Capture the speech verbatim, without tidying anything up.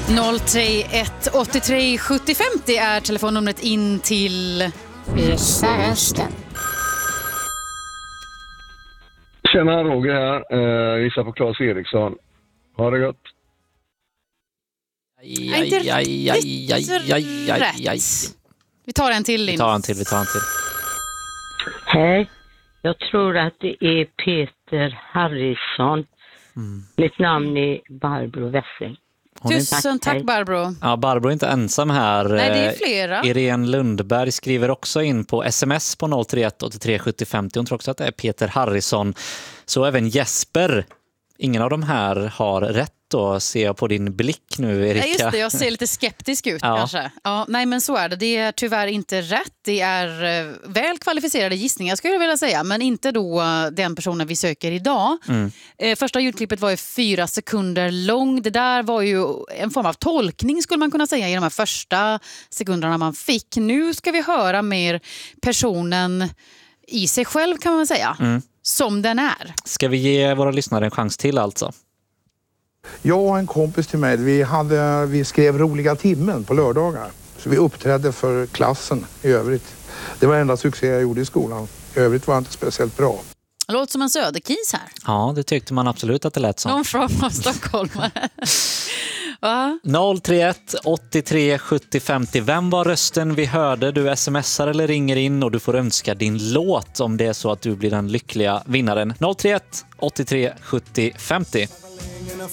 noll tre ett åtta tre sju fem femtio är telefonnumret in till Vissa rösten. Tjena, Roger här. Uh, gissar på Claes Eriksson. Ha det gott. Aj, aj, aj, aj, aj, aj, aj, aj. Vi tar en till, Linus. Vi tar en till, vi tar en till. Hej, jag tror att det är Peter Harrison. Mm. Mitt namn är Barbro Wessing. Tusen tack, tack Barbro. Ja, Barbro är inte ensam här. Nej, det är flera. Irene Lundberg skriver också in på sms på noll tre ett åtta tre sju fem femtio. Hon tror också att det är Peter Harrison. Så även Jesper. Ingen av de här har rätt då, ser jag på din blick nu, Erika. Ja, just det, jag ser lite skeptisk ut ja. kanske. Ja, nej, men så är det. Det är tyvärr inte rätt. Det är eh, väl kvalificerade gissningar skulle jag vilja säga, men inte då den personen vi söker idag. Mm. Eh, första ljudklippet var ju fyra sekunder lång. Det där var ju en form av tolkning skulle man kunna säga i de här första sekunderna man fick. Nu ska vi höra mer personen i sig själv kan man säga. Mm. Som den är. Ska vi ge våra lyssnare en chans till alltså? Jag och en kompis till mig, vi, hade, vi skrev roliga timmen på lördagar. Så vi uppträdde för klassen i övrigt. Det var enda succé jag gjorde i skolan. I övrigt var jag inte speciellt bra. Det låter som en söderkis här. Ja, det tyckte man absolut att det lät som. Någon från stockholmare. Va? noll tre ett åtta tre sju fem femtio. Vem var rösten vi hörde? Du smsar eller ringer in och du får önska din låt om det är så att du blir den lyckliga vinnaren. noll tre ett åtta tre sju fem femtio.